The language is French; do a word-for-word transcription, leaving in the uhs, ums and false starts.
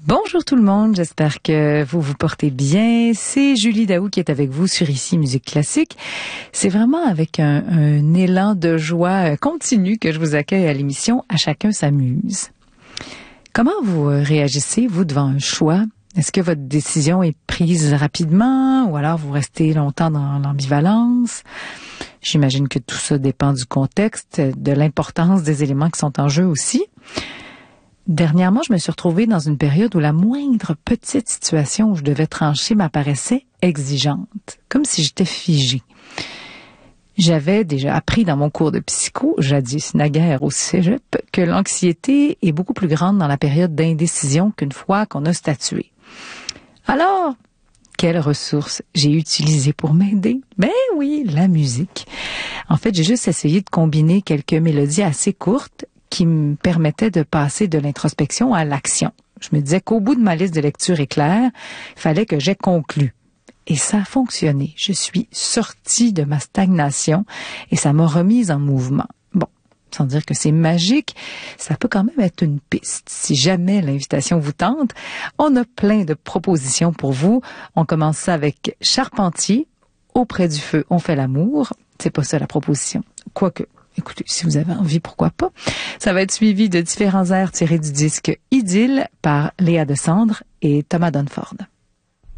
Bonjour tout le monde, j'espère que vous vous portez bien. C'est Julie Daou qui est avec vous sur Ici Musique Classique. C'est vraiment avec un, un élan de joie continu que je vous accueille à l'émission À chacun s'amuse. Comment vous réagissez, vous, devant un choix? Est-ce que votre décision est prise rapidement ou alors vous restez longtemps dans l'ambivalence? J'imagine que tout ça dépend du contexte, de l'importance des éléments qui sont en jeu aussi. Dernièrement, je me suis retrouvée dans une période où la moindre petite situation où je devais trancher m'apparaissait exigeante, comme si j'étais figée. J'avais déjà appris dans mon cours de psycho, jadis naguère au cégep, que l'anxiété est beaucoup plus grande dans la période d'indécision qu'une fois qu'on a statué. Alors, quelles ressources j'ai utilisées pour m'aider? Ben oui, la musique. En fait, j'ai juste essayé de combiner quelques mélodies assez courtes qui me permettait de passer de l'introspection à l'action. Je me disais qu'au bout de ma liste de lecture éclair, il fallait que j'aie conclu. Et ça a fonctionné. Je suis sortie de ma stagnation et ça m'a remise en mouvement. Bon, sans dire que c'est magique, ça peut quand même être une piste. Si jamais l'invitation vous tente, on a plein de propositions pour vous. On commence ça avec Charpentier, Auprès du feu, on fait l'amour. C'est pas ça la proposition. Quoique, écoutez, si vous avez envie, pourquoi pas. Ça va être suivi de différents airs tirés du disque Idylle par Léa Descendre et Thomas Dunford.